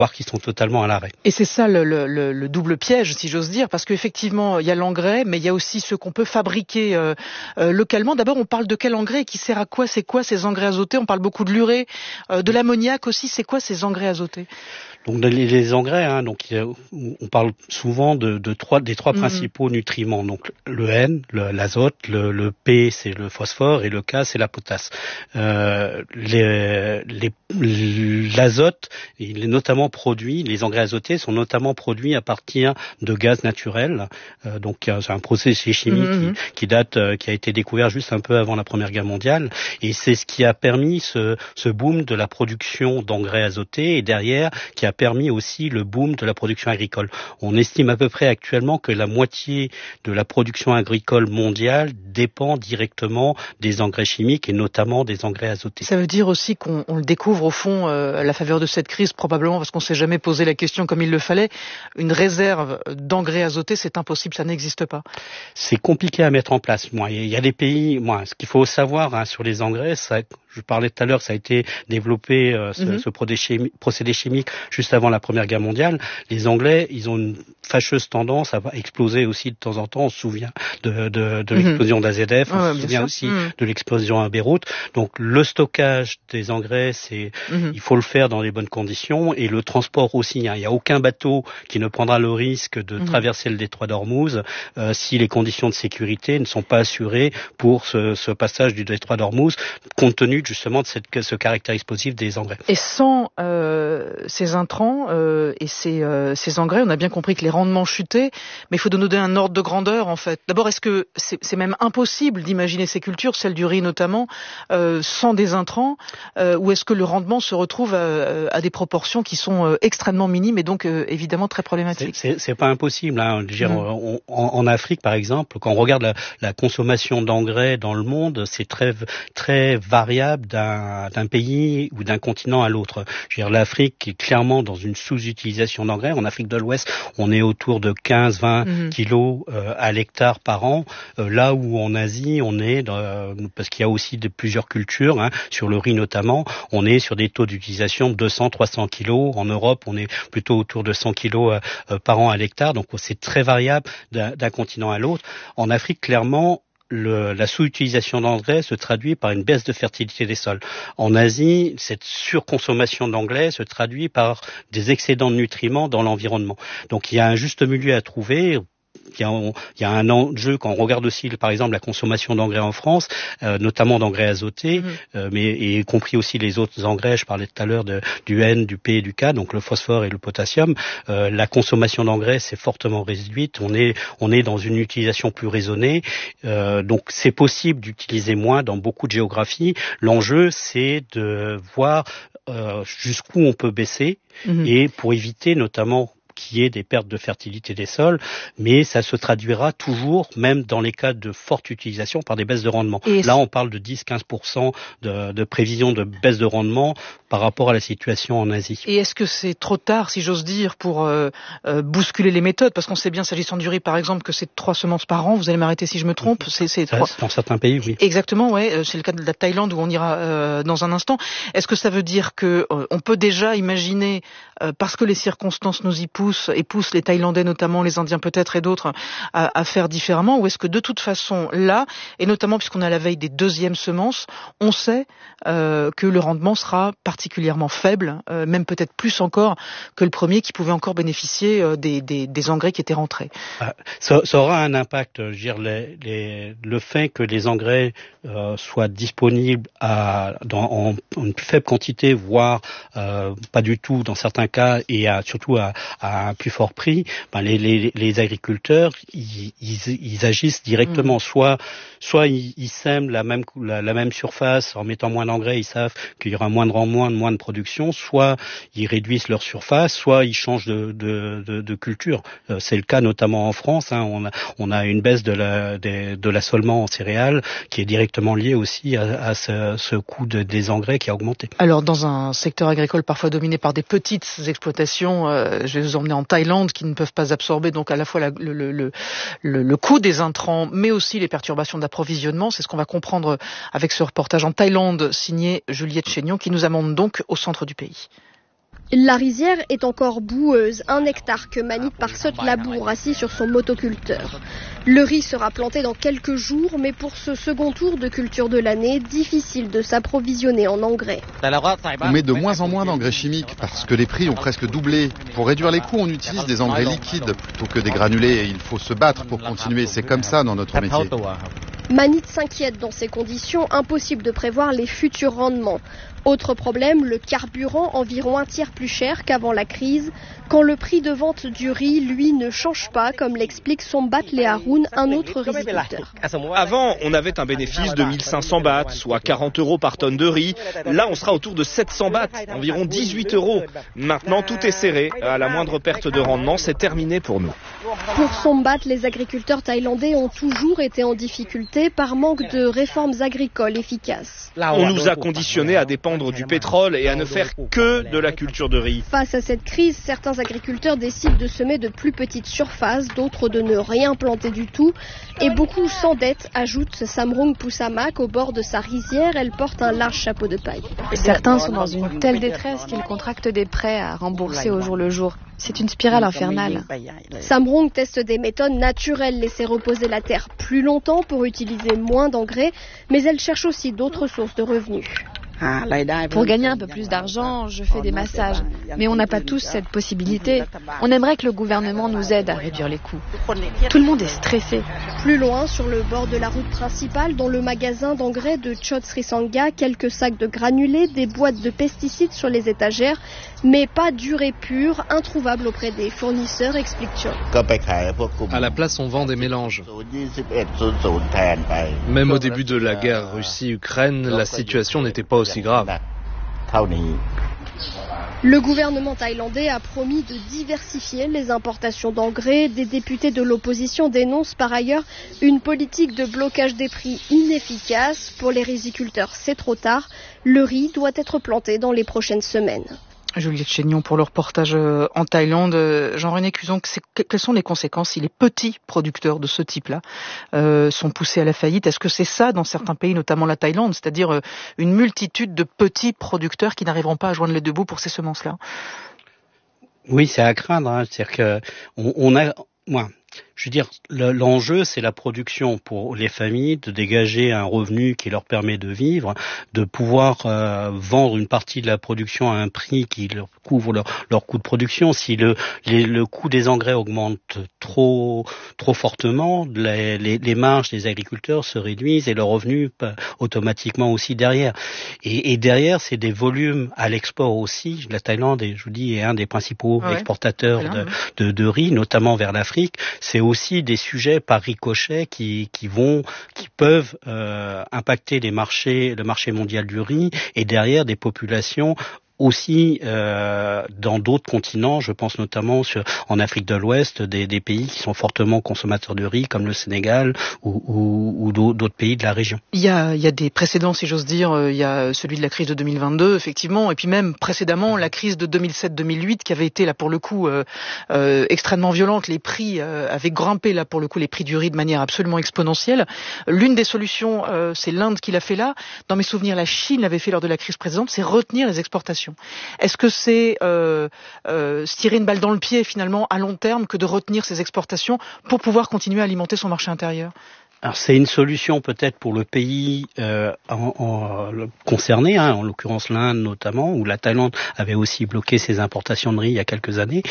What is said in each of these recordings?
qui sont totalement à l'arrêt. Et c'est ça le double piège, si j'ose dire, parce qu'effectivement, il y a l'engrais, mais il y a aussi ce qu'on peut fabriquer localement. D'abord, on parle de quel engrais et qui sert à quoi? C'est quoi ces engrais azotés? On parle beaucoup de l'urée, de l'ammoniac aussi. C'est quoi ces engrais azotés? Donc les engrais, on parle souvent des trois principaux nutriments. Donc le N, l'azote, le P c'est le phosphore et le K c'est la potasse. L'azote, il est notamment produit, les engrais azotés sont notamment produits à partir de gaz naturels. Donc c'est un processus chimique qui a été découvert juste un peu avant la Première Guerre mondiale, et c'est ce qui a permis ce boom de la production d'engrais azotés, et derrière qui a permis aussi le boom de la production agricole. On estime à peu près actuellement que la moitié de la production agricole mondiale dépend directement des engrais chimiques et notamment des engrais azotés. Ça veut dire aussi qu'on le découvre au fond à la faveur de cette crise, probablement parce qu'on ne s'est jamais posé la question comme il le fallait. Une réserve d'engrais azotés, c'est impossible, ça n'existe pas. C'est compliqué à mettre en place. Il y a des pays, ce qu'il faut savoir sur les engrais, je parlais tout à l'heure, ça a été développé, ce procédé chimique juste avant la Première Guerre mondiale. Les Anglais, ils ont une fâcheuse tendance à exploser aussi de temps en temps. On se souvient de l'explosion d'AZF, on se souvient aussi de l'explosion à Beyrouth. Donc le stockage des engrais, il faut le faire dans les bonnes conditions, et le transport aussi. Il n'y a aucun bateau qui ne prendra le risque de traverser le détroit d'Ormuz si les conditions de sécurité ne sont pas assurées pour ce passage du détroit d'Ormuz, compte tenu justement de ce caractère explosif des engrais. Et sans ces intrants et ces engrais, on a bien compris que les rendements chutaient, mais il faut donner un ordre de grandeur en fait. D'abord, est-ce que c'est même impossible d'imaginer ces cultures, celle du riz notamment, sans des intrants, ou est-ce que le rendement se retrouve à des proportions qui sont extrêmement minimes et donc évidemment très problématiques? C'est pas impossible. En Afrique, par exemple, quand on regarde la consommation d'engrais dans le monde, c'est très très variable d'un pays ou d'un continent à l'autre. L'Afrique est clairement dans une sous-utilisation d'engrais. En Afrique de l'Ouest, on est autour de 15-20 kilos à l'hectare par an. Là où en Asie, on est, parce qu'il y a aussi plusieurs cultures, sur le riz notamment, on est sur des taux d'utilisation de 200-300 kilos. En Europe, on est plutôt autour de 100 kilos par an à l'hectare. Donc c'est très variable d'un continent à l'autre. En Afrique, clairement, la sous-utilisation d'engrais se traduit par une baisse de fertilité des sols. En Asie, cette surconsommation d'engrais se traduit par des excédents de nutriments dans l'environnement. Donc il y a un juste milieu à trouver. Il y a un enjeu quand on regarde aussi, par exemple, la consommation d'engrais en France, notamment d'engrais azotés, mais y compris aussi les autres engrais. Je parlais tout à l'heure du N, du P et du K, donc le phosphore et le potassium. La consommation d'engrais s'est fortement réduite. On est dans une utilisation plus raisonnée. Donc c'est possible d'utiliser moins dans beaucoup de géographies. L'enjeu, c'est de voir jusqu'où on peut baisser, et pour éviter notamment qu'il y ait des pertes de fertilité des sols, mais ça se traduira toujours, même dans les cas de forte utilisation, par des baisses de rendement. Là, on parle de 10-15% de prévision de baisse de rendement par rapport à la situation en Asie. Et est-ce que c'est trop tard, si j'ose dire, pour bousculer les méthodes? Parce qu'on sait bien, s'agissant du riz, par exemple, que c'est 3 semences par an. Vous allez m'arrêter si je me trompe. C'est 3. Dans certains pays, oui. Exactement, ouais. C'est le cas de la Thaïlande où on ira dans un instant. Est-ce que ça veut dire que on peut déjà imaginer, parce que les circonstances nous y poussent les Thaïlandais notamment, les Indiens peut-être et d'autres, à faire différemment, ou est-ce que de toute façon là, et notamment puisqu'on est à la veille des deuxièmes semences, on sait que le rendement sera particulièrement faible, même peut-être plus encore que le premier qui pouvait encore bénéficier des engrais qui étaient rentrés? Ça aura un impact. Je veux dire, le fait que les engrais soient disponibles en une plus faible quantité, voire pas du tout dans certains cas, et surtout à un plus fort prix, les agriculteurs ils agissent directement. Soit ils sèment la même surface en mettant moins d'engrais, ils savent qu'il y aura moins de rendement, moins de production, soit ils réduisent leur surface, soit ils changent de culture. C'est le cas notamment en France. On a une baisse de l'assolement en céréales qui est directement liée aussi à ce coût des engrais qui a augmenté. Alors dans un secteur agricole parfois dominé par des petites exploitations, je vais vous emmener en Thaïlande, qui ne peuvent pas absorber donc à la fois le coût des intrants, mais aussi les perturbations d'approvisionnement. C'est ce qu'on va comprendre avec ce reportage en Thaïlande signé Juliette Chénion, qui nous amène donc au centre du pays. La rizière est encore boueuse, 1 hectare que Manit Parsot laboure assis sur son motoculteur. Le riz sera planté dans quelques jours, mais pour ce second tour de culture de l'année, difficile de s'approvisionner en engrais. On met de moins en moins d'engrais chimiques parce que les prix ont presque doublé. Pour réduire les coûts, on utilise des engrais liquides plutôt que des granulés et il faut se battre pour continuer. C'est comme ça dans notre métier. Manit s'inquiète dans ces conditions, impossible de prévoir les futurs rendements. Autre problème, le carburant environ 1/3 plus cher qu'avant la crise, quand le prix de vente du riz, lui, ne change pas, comme l'explique Sombat Leharoun, un autre riziculteur. Avant, on avait un bénéfice de 1500 bahts, soit 40 € par tonne de riz. Là, on sera autour de 700 bahts, environ 18 €. Maintenant, tout est serré. À la moindre perte de rendement, c'est terminé pour nous. Pour Sombat, les agriculteurs thaïlandais ont toujours été en difficulté par manque de réformes agricoles efficaces. On nous a conditionnés à dépendre du pétrole et à ne faire que de la culture de riz. Face à cette crise, certains agriculteurs décident de semer de plus petites surfaces, d'autres de ne rien planter du tout. Et beaucoup s'endettent, ajoute Samrung Pusamak au bord de sa rizière. Elle porte un large chapeau de paille. Certains sont dans une telle détresse qu'ils contractent des prêts à rembourser au jour le jour. C'est une spirale infernale. Samrung teste des méthodes naturelles, laisser reposer la terre plus longtemps pour utiliser moins d'engrais, mais elle cherche aussi d'autres sources de revenus. Pour gagner un peu plus d'argent, je fais des massages. Mais on n'a pas tous cette possibilité. On aimerait que le gouvernement nous aide à réduire les coûts. Tout le monde est stressé. Plus loin, sur le bord de la route principale, dans le magasin d'engrais de Chotsrisanga, quelques sacs de granulés, des boîtes de pesticides sur les étagères, mais pas d'urée pure, introuvable auprès des fournisseurs, explique Chot. À la place, on vend des mélanges. Même au début de la guerre Russie-Ukraine, la situation n'était pas aussi grave. Le gouvernement thaïlandais a promis de diversifier les importations d'engrais. Des députés de l'opposition dénoncent par ailleurs une politique de blocage des prix inefficace. Pour les riziculteurs, c'est trop tard. Le riz doit être planté dans les prochaines semaines. Juliette Chénion pour le reportage en Thaïlande. Jean-René Cuzon, quelles sont les conséquences si les petits producteurs de ce type-là sont poussés à la faillite? Est-ce que c'est ça dans certains pays, notamment la Thaïlande, c'est-à-dire une multitude de petits producteurs qui n'arriveront pas à joindre les deux bouts pour ces semences-là? Oui, c'est à craindre. C'est-à-dire que je veux dire, l'enjeu, c'est la production pour les familles, de dégager un revenu qui leur permet de vivre, de pouvoir vendre une partie de la production à un prix qui leur couvre leur coût de production. Si le coût des engrais augmente trop fortement, les marges des agriculteurs se réduisent et leurs revenus automatiquement aussi derrière. Et derrière, c'est des volumes à l'export aussi. La Thaïlande, je vous dis, est un des principaux exportateurs de riz, notamment vers l'Afrique. C'est aussi des sujets par ricochet qui peuvent impacter le marché mondial du riz et derrière des populations aussi dans d'autres continents, je pense notamment en Afrique de l'Ouest, des pays qui sont fortement consommateurs de riz, comme le Sénégal ou d'autres pays de la région. Il y a des précédents, si j'ose dire. Il y a celui de la crise de 2022, effectivement, et puis même précédemment la crise de 2007-2008, qui avait été là pour le coup extrêmement violente. Les prix avaient grimpé là pour le coup, les prix du riz de manière absolument exponentielle. L'une des solutions, c'est l'Inde qui l'a fait là. Dans mes souvenirs, la Chine l'avait fait lors de la crise précédente, c'est retenir les exportations. Est-ce que c'est se tirer une balle dans le pied finalement à long terme que de retenir ces exportations pour pouvoir continuer à alimenter son marché intérieur? Alors c'est une solution peut-être pour le pays concerné, en l'occurrence l'Inde notamment, où la Thaïlande avait aussi bloqué ses importations de riz il y a quelques années.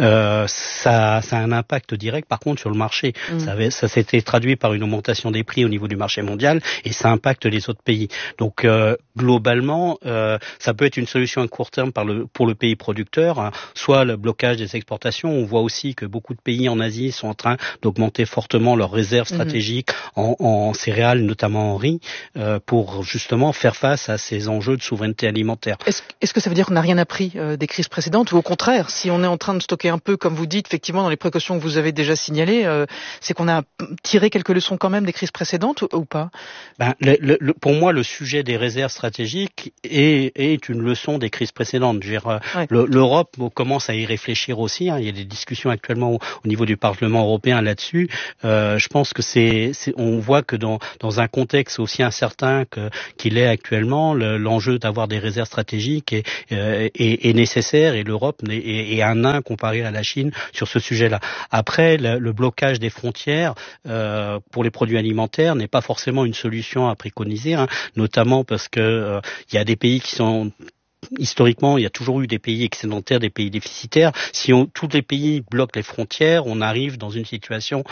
Ça a un impact direct par contre sur le marché. Ça s'était traduit par une augmentation des prix au niveau du marché mondial et ça impacte les autres pays. Donc globalement, ça peut être une solution à court terme pour le pays producteur, soit le blocage des exportations. On voit aussi que beaucoup de pays en Asie sont en train d'augmenter fortement leurs réserves stratégiques en céréales, notamment en riz, pour justement faire face à ces enjeux de souveraineté alimentaire. Est-ce que ça veut dire qu'on n'a rien appris des crises précédentes ou au contraire, si on est en train de stocker un peu, comme vous dites, effectivement dans les précautions que vous avez déjà signalées, c'est qu'on a tiré quelques leçons quand même des crises précédentes ou pas? Pour moi, le sujet des réserves stratégiques est une leçon des crises précédentes. Je veux dire, l'Europe commence à y réfléchir aussi. Il y a des discussions actuellement au niveau du Parlement européen là-dessus. Je pense que on voit que dans un contexte aussi incertain qu'il est actuellement, l'enjeu d'avoir des réserves stratégiques est nécessaire, et l'Europe est un nain comparé à la Chine sur ce sujet-là. Après, le blocage des frontières pour les produits alimentaires n'est pas forcément une solution à préconiser, notamment parce que il y a des pays qui sont historiquement, il y a toujours eu des pays excédentaires, des pays déficitaires. Si tous les pays bloquent les frontières, on arrive dans une situation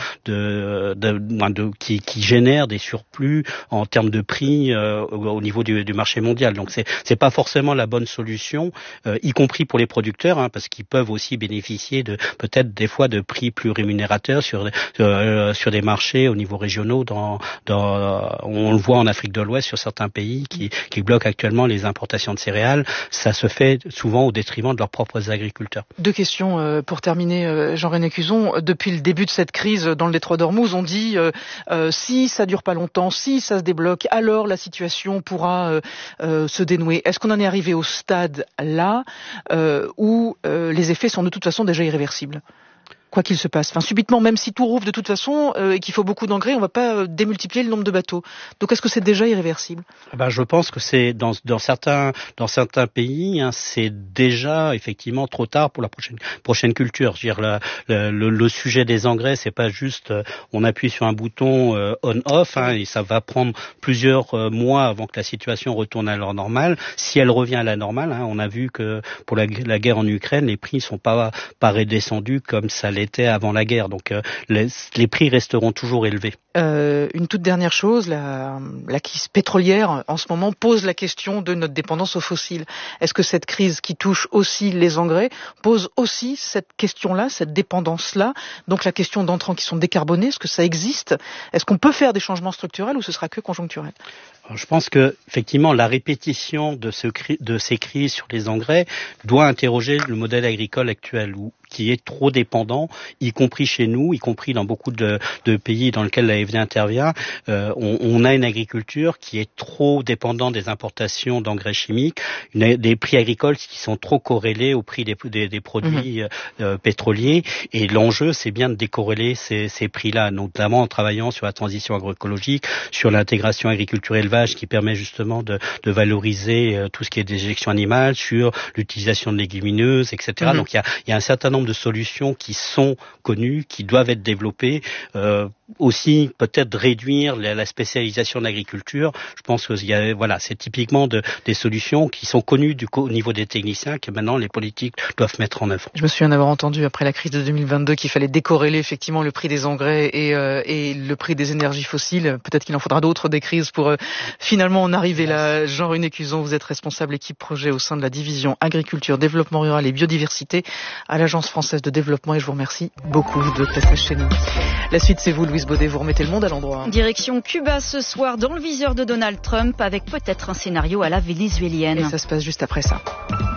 qui génère des surplus en termes de prix au niveau du marché mondial. Donc c'est pas forcément la bonne solution, y compris pour les producteurs, parce qu'ils peuvent aussi bénéficier peut-être des fois de prix plus rémunérateurs sur des marchés au niveau régionaux. On le voit en Afrique de l'Ouest sur certains pays qui bloquent actuellement les importations de céréales. Ça se fait souvent au détriment de leurs propres agriculteurs. Deux questions pour terminer, Jean-René Cuzon. Depuis le début de cette crise dans le détroit d'Ormuz, on dit si ça dure pas longtemps, si ça se débloque, alors la situation pourra se dénouer. Est-ce qu'on en est arrivé au stade là où les effets sont de toute façon déjà irréversibles ? Quoi qu'il se passe. Subitement, même si tout rouvre de toute façon et qu'il faut beaucoup d'engrais, on va pas démultiplier le nombre de bateaux. Donc, est-ce que c'est déjà irréversible ? Je pense que c'est dans certains pays, c'est déjà effectivement trop tard pour la prochaine culture. Je veux dire, le sujet des engrais, c'est pas juste on appuie sur un bouton on/off, et ça va prendre plusieurs mois avant que la situation retourne à leur normale. Si elle revient à la normale, on a vu que pour la guerre en Ukraine, les prix sont pas redescendus comme ça l'était avant la guerre. Donc les prix resteront toujours élevés. Une toute dernière chose, la crise pétrolière en ce moment pose la question de notre dépendance aux fossiles. Est-ce que cette crise qui touche aussi les engrais pose aussi cette question-là, cette dépendance-là, donc la question d'entrants qui sont décarbonés, est-ce que ça existe ? Est-ce qu'on peut faire des changements structurels ou ce sera que conjoncturel ? Je pense que effectivement la répétition de ces crises sur les engrais doit interroger le modèle agricole actuel qui est trop dépendant, y compris chez nous, y compris dans beaucoup de pays dans lesquels l'AFD intervient. On a une agriculture qui est trop dépendante des importations d'engrais chimiques, des prix agricoles qui sont trop corrélés au prix des produits pétroliers. Et l'enjeu, c'est bien de décorréler ces prix-là, notamment en travaillant sur la transition agroécologique, sur l'intégration agriculture-élevage qui permet justement de valoriser tout ce qui est déjection animale, sur l'utilisation de légumineuses, etc. Donc il y a un certain nombre de solutions qui sont connues, qui doivent être développées. Aussi peut-être réduire la spécialisation de l'agriculture. Je pense que c'est typiquement des solutions qui sont connues au niveau des techniciens que maintenant les politiques doivent mettre en œuvre. Je me souviens d'avoir entendu après la crise de 2022 qu'il fallait décorréler effectivement le prix des engrais et le prix des énergies fossiles. Peut-être qu'il en faudra d'autres des crises pour finalement en arriver là. Jean-René Cuzon, vous êtes responsable équipe projet au sein de la division agriculture, développement rural et biodiversité à l'Agence française de développement, et je vous remercie beaucoup de votre passage chez nous. La suite, c'est vous, Louise Baudet, vous remettez le monde à l'endroit. Direction Cuba ce soir, dans le viseur de Donald Trump, avec peut-être un scénario à la vénézuélienne. Et ça se passe juste après ça.